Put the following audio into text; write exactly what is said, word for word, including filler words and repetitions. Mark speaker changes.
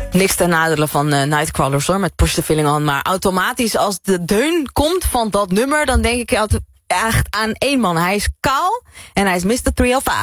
Speaker 1: Niks ten nadele van uh, Nightcrawlers hoor, met Push the Feeling On. Maar automatisch als de deun komt van dat nummer, dan denk ik altijd echt aan één man. Hij is kaal en hij is mister driehonderdvijf.